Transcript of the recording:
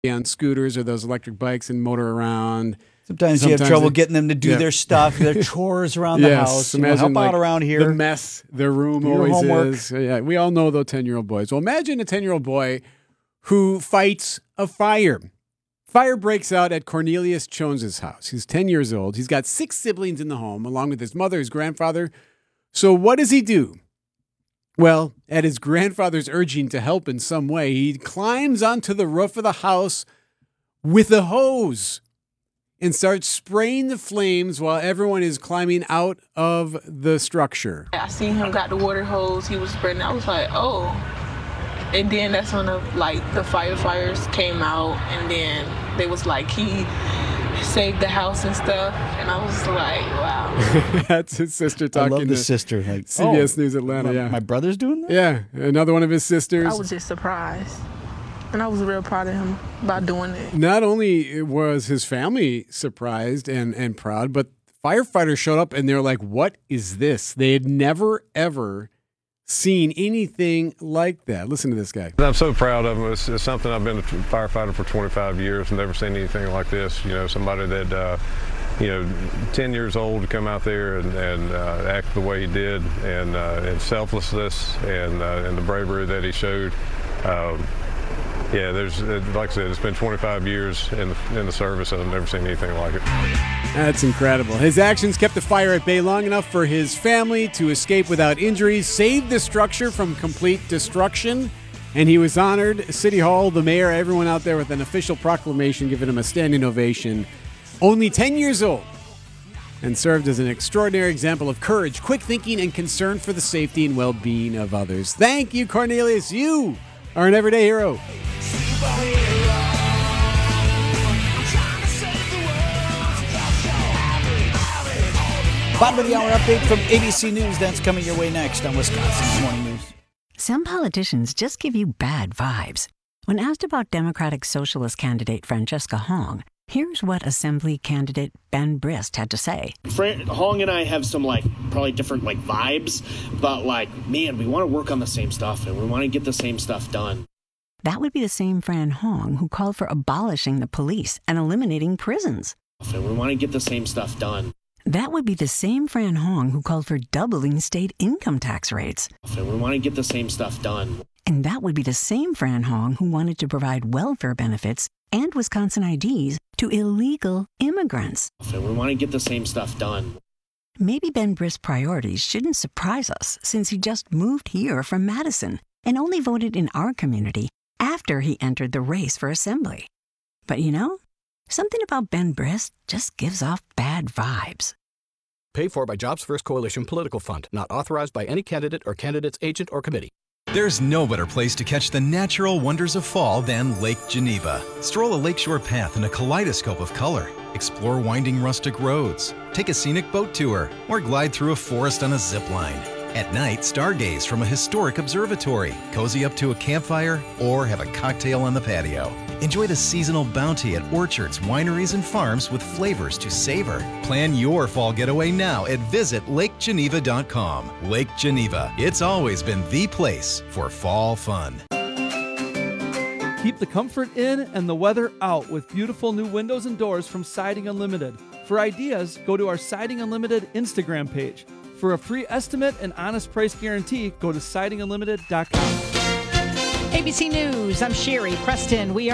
on scooters or those electric bikes and motor around. Sometimes you have trouble getting them to do their stuff, their chores around the house. Help out around here. The mess their room always is. Yeah, we all know those 10-year-old boys. Well, imagine a 10-year-old boy who fights a fire. Fire breaks out at Cornelius Jones's house. He's 10 years old. He's got 6 siblings in the home, along with his mother, his grandfather. So what does he do? Well, at his grandfather's urging to help in some way, he climbs onto the roof of the house with a hose and starts spraying the flames while everyone is climbing out of the structure. I seen him got the water hose. He was spraying. I was like, oh. And then that's when the firefighters came out, and then they was like, he saved the house and stuff. And I was like, wow. That's his sister talking. I love the to sister. Like, CBS News Atlanta. My brother's doing that? Yeah, another one of his sisters. I was just surprised. And I was real proud of him by doing it. Not only was his family surprised and proud, but firefighters showed up and they're like, what is this? They had never, ever seen anything like that. Listen to this guy. I'm so proud of him. It's something. I've been a firefighter for 25 years and never seen anything like this. You know, somebody that, 10 years old to come out there and act the way he did, and selflessness and the bravery that he showed. Yeah, like I said, it's been 25 years in the service, and I've never seen anything like it. That's incredible. His actions kept the fire at bay long enough for his family to escape without injuries, saved the structure from complete destruction, and he was honored. City Hall, the mayor, everyone out there with an official proclamation giving him a standing ovation. Only 10 years old, and served as an extraordinary example of courage, quick thinking, and concern for the safety and well-being of others. Thank you, Cornelius. You are an everyday hero. Bottom of the hour update from ABC News. That's coming your way next on Wisconsin Morning News. Some politicians just give you bad vibes. When asked about Democratic Socialist candidate Francesca Hong, here's what Assembly candidate Ben Brist had to say. Hong and I have some probably different vibes, but man, we want to work on the same stuff and we want to get the same stuff done. That would be the same Fran Hong who called for abolishing the police and eliminating prisons. And we want to get the same stuff done. That would be the same Fran Hong who called for doubling state income tax rates. And we want to get the same stuff done. And that would be the same Fran Hong who wanted to provide welfare benefits and Wisconsin IDs to illegal immigrants. And we want to get the same stuff done. Maybe Ben Brist's priorities shouldn't surprise us since he just moved here from Madison and only voted in our community after he entered the race for Assembly. But something about Ben Brist just gives off bad vibes. Paid for by Jobs First Coalition Political Fund. Not authorized by any candidate or candidate's agent or committee. There's no better place to catch the natural wonders of fall than Lake Geneva. Stroll a lakeshore path in a kaleidoscope of color. Explore winding rustic roads. Take a scenic boat tour or glide through a forest on a zip line. At night, stargaze from a historic observatory, cozy up to a campfire, or have a cocktail on the patio. Enjoy the seasonal bounty at orchards, wineries, and farms with flavors to savor. Plan your fall getaway now at visitlakegeneva.com. Lake Geneva, it's always been the place for fall fun. Keep the comfort in and the weather out with beautiful new windows and doors from Siding Unlimited. For ideas, go to our Siding Unlimited Instagram page. For a free estimate and honest price guarantee, go to sidingunlimited.com. ABC News, I'm Sherry Preston. We are